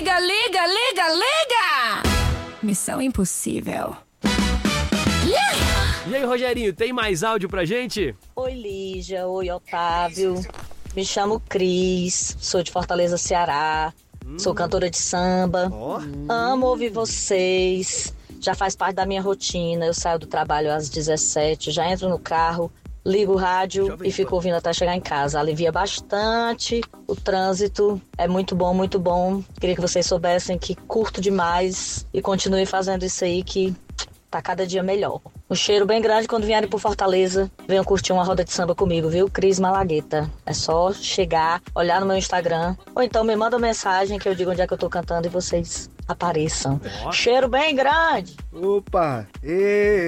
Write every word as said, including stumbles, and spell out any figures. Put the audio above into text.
liga, liga, liga, liga! Missão impossível. E aí, Rogerinho, tem mais áudio pra gente? Oi, Lígia. Oi, Otávio. Me chamo Cris, sou de Fortaleza, Ceará. Hum. Sou cantora de samba. Oh. Amo ouvir vocês. Já faz parte da minha rotina. Eu saio do trabalho às dezessete, já entro no carro, ligo o rádio e fico ouvindo até chegar em casa. Alivia bastante o trânsito. É muito bom, muito bom. Queria que vocês soubessem que curto demais e continue fazendo isso aí que tá cada dia melhor. Um cheiro bem grande. Quando vierem por Fortaleza, venham curtir uma roda de samba comigo, viu? Cris Malagueta. É só chegar, olhar no meu Instagram, ou então me manda uma mensagem que eu digo onde é que eu tô cantando e vocês apareçam. Nossa. Cheiro bem grande. Opa! E